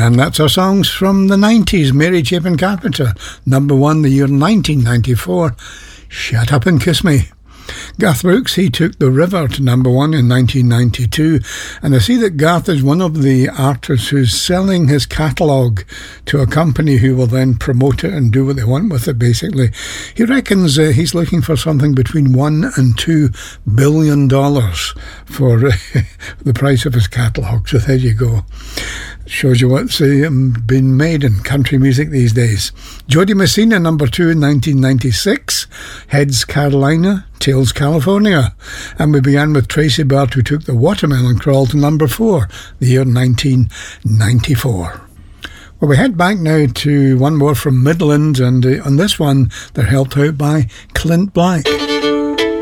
And that's our songs from the 90s. Mary Chapin Carpenter, number one the year 1994, Shut Up and Kiss Me. Garth Brooks, he took The River to number one in 1992, and I see that Garth is one of the artists who's selling his catalogue to a company who will then promote it and do what they want with it, basically. He reckons he's looking for something between $1 and $2 billion for the price of his catalogue, so there you go. Shows you what's been made in country music these days. Jody Messina, number two in 1996. Heads, Carolina. Tails, California. And we began with Tracy Burt, who took the Watermelon Crawl to number four, the year 1994. Well, we head back now to one more from Midland, and on this one, they're helped out by Clint Black.